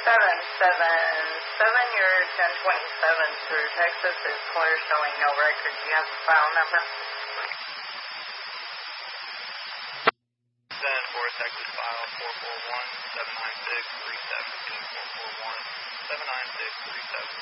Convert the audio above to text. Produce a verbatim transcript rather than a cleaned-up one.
seven seven seven, you're ten twenty-seven through Texas is clear, showing no record. Do you have the file number? Send for Texas file four four one, seven nine six, three seven two, four four one, seven nine six, three seven.